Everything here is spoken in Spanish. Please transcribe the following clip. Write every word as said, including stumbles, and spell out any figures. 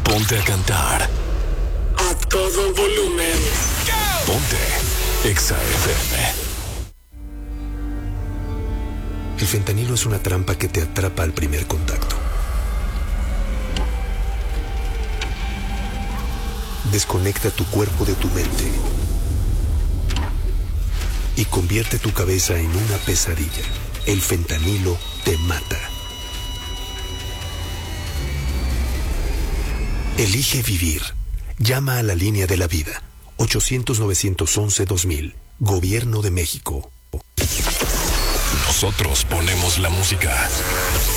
Ponte a cantar. A todo volumen. Ponte Exa F M. El fentanilo es una trampa que te atrapa al primer contacto. Desconecta tu cuerpo de tu mente y convierte tu cabeza en una pesadilla. El fentanilo te mata. Elige vivir. Llama a la línea de la vida. ochocientos, novecientos once, dos mil. Gobierno de México. Nosotros ponemos la música.